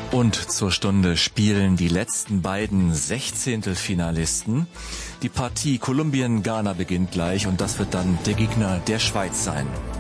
Und zur Stunde spielen die letzten beiden Sechzehntelfinalisten. Die Partie Kolumbien-Ghana beginnt gleich und das wird dann der Gegner der Schweiz sein.